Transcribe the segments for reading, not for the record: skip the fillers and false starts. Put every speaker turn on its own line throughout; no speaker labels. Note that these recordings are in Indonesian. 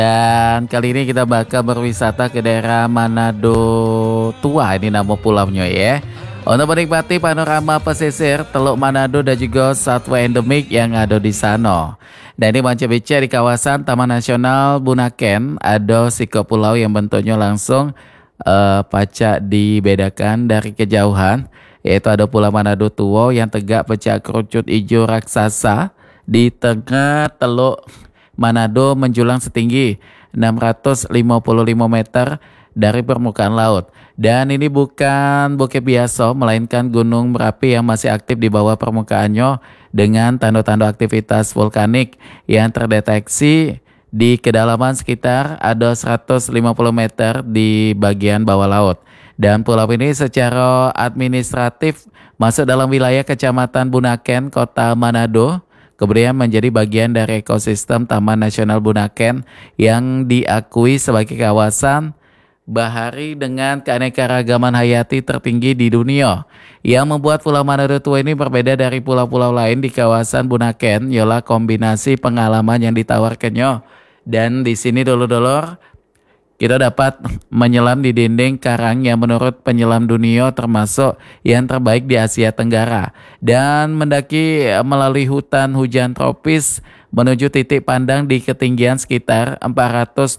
Dan kali ini kita bakal berwisata ke daerah Manado Tua, ini nama pulaunya ya. Untuk menikmati panorama pesisir Teluk Manado dan juga satwa endemik yang ada di sana. Dan ini Manca Bica di kawasan Taman Nasional Bunaken, ada siko pulau yang bentuknya langsung pacak dibedakan dari kejauhan. Yaitu ada Pulau Manado Tua yang tegak pecah kerucut hijau raksasa di tengah Teluk Manado menjulang setinggi 655 meter dari permukaan laut. Dan ini bukan bukit biasa, melainkan gunung berapi yang masih aktif di bawah permukaannya dengan tanda-tanda aktivitas vulkanik yang terdeteksi di kedalaman sekitar ada 150 meter di bagian bawah laut. Dan pulau ini secara administratif masuk dalam wilayah Kecamatan Bunaken, Kota Manado. Kemudian menjadi bagian dari ekosistem Taman Nasional Bunaken yang diakui sebagai kawasan bahari dengan keanekaragaman hayati tertinggi di dunia. Yang membuat Pulau Manado Tua ini berbeda dari pulau-pulau lain di kawasan Bunaken ialah kombinasi pengalaman yang ditawarkannya. Dan di sini dulur-dulur kita dapat menyelam di dinding karang yang menurut penyelam dunia termasuk yang terbaik di Asia Tenggara. Dan mendaki melalui hutan hujan tropis menuju titik pandang di ketinggian sekitar 420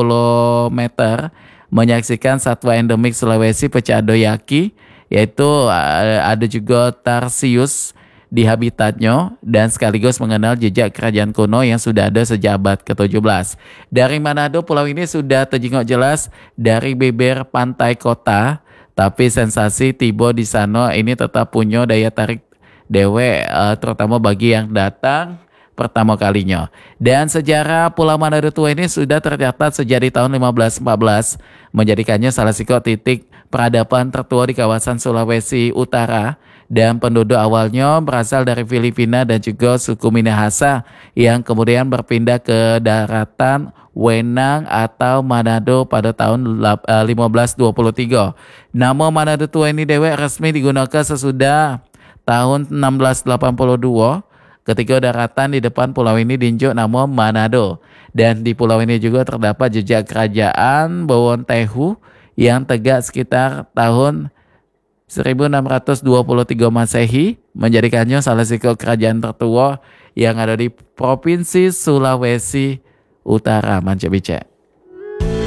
meter. Menyaksikan satwa endemik Sulawesi Pecadoyaki, yaitu ada juga Tarsius di habitatnya dan sekaligus mengenal jejak kerajaan kuno yang sudah ada sejak abad ke-17. Dari Manado, pulau ini sudah terjenguk jelas dari bibir pantai kota, tapi sensasi tiba di sana ini tetap punya daya tarik dewe, terutama bagi yang datang pertama kalinya. Dan sejarah Pulau Manado Tua ini sudah tercatat sejak di tahun 1514, menjadikannya salah satu titik peradaban tertua di kawasan Sulawesi Utara. Dan penduduk awalnya berasal dari Filipina dan juga suku Minahasa yang kemudian berpindah ke daratan Wenang atau Manado pada tahun 1523. Nama Manado Tua ini dewek resmi digunakan sesudah tahun 1682 ketika daratan di depan pulau ini diinjak nama Manado. Dan di pulau ini juga terdapat jejak kerajaan Bawontehu yang tegak sekitar tahun 1623 Masehi, menjadikannya salah satu kerajaan tertua yang ada di Provinsi Sulawesi Utara, Manca Bica.